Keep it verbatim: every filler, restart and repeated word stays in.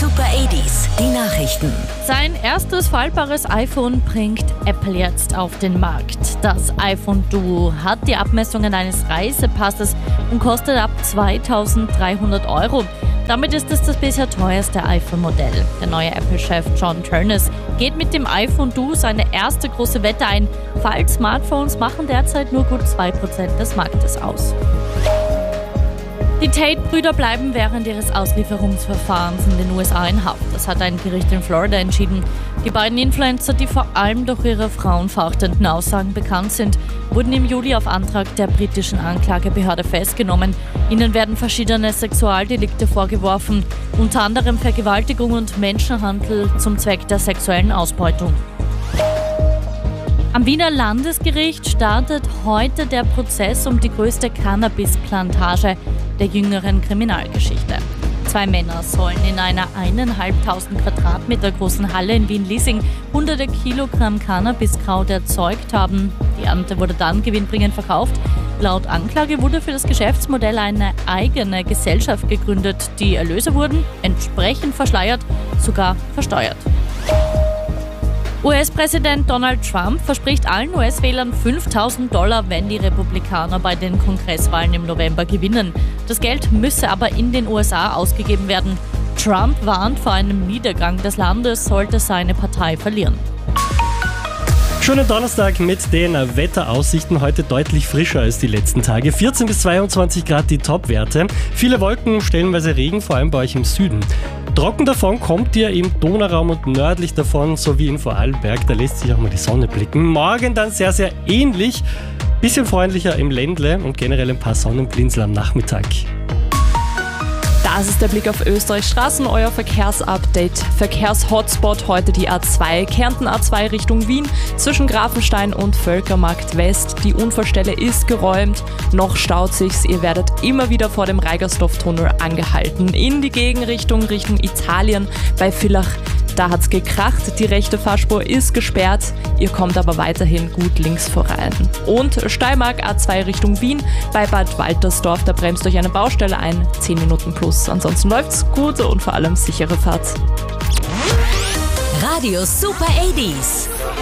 Super achtziger, die Nachrichten. Sein erstes faltbares iPhone bringt Apple jetzt auf den Markt. Das iPhone Duo hat die Abmessungen eines Reisepasses und kostet ab zweitausenddreihundert Euro. Damit ist es das bisher teuerste iPhone-Modell. Der neue Apple-Chef John Ternus geht mit dem iPhone Duo seine erste große Wette ein. Faltsmartphones machen derzeit nur gut zwei Prozent des Marktes aus. Die Tate-Brüder bleiben während ihres Auslieferungsverfahrens in den U S A in Haft. Das hat ein Gericht in Florida entschieden. Die beiden Influencer, die vor allem durch ihre frauenverachtenden Aussagen bekannt sind, wurden im Juli auf Antrag der britischen Anklagebehörde festgenommen. Ihnen werden verschiedene Sexualdelikte vorgeworfen, unter anderem Vergewaltigung und Menschenhandel zum Zweck der sexuellen Ausbeutung. Am Wiener Landesgericht startet heute der Prozess um die größte Cannabisplantage der jüngeren Kriminalgeschichte. Zwei Männer sollen in einer eineinhalbtausend Quadratmeter großen Halle in Wien-Liesing hunderte Kilogramm Cannabiskraut erzeugt haben. Die Ernte wurde dann gewinnbringend verkauft. Laut Anklage wurde für das Geschäftsmodell eine eigene Gesellschaft gegründet. Die Erlöse wurden entsprechend verschleiert, sogar versteuert. U S-Präsident Donald Trump verspricht allen U S-Wählern fünftausend Dollar, wenn die Republikaner bei den Kongresswahlen im November gewinnen. Das Geld müsse aber in den U S A ausgegeben werden. Trump warnt vor einem Niedergang des Landes, sollte seine Partei verlieren. Schönen Donnerstag mit den Wetteraussichten. Heute deutlich frischer als die letzten Tage. vierzehn bis zweiundzwanzig Grad die Topwerte. Viele Wolken, stellenweise Regen, vor allem bei euch im Süden. Trocken davon kommt ihr im Donauraum und nördlich davon, sowie in Vorarlberg. Da lässt sich auch mal die Sonne blicken. Morgen dann sehr, sehr ähnlich. Bisschen freundlicher im Ländle und generell ein paar Sonnenblinzel am Nachmittag. Das ist der Blick auf Österreichs Straßen, euer Verkehrsupdate. Verkehrshotspot heute die A zwei, Kärnten A zwei Richtung Wien, zwischen Grafenstein und Völkermarkt West. Die Unfallstelle ist geräumt, noch staut sich's, ihr werdet immer wieder vor dem Reigersdorf-Tunnel angehalten. In die Gegenrichtung, Richtung Italien bei Villach. Da hat's gekracht, die rechte Fahrspur ist gesperrt, ihr kommt aber weiterhin gut links voran. Und Steiermark A zwei Richtung Wien, bei Bad Waltersdorf, da bremst euch eine Baustelle ein, zehn Minuten plus. Ansonsten läuft's gut und vor allem sichere Fahrt. Radio Super achtziger.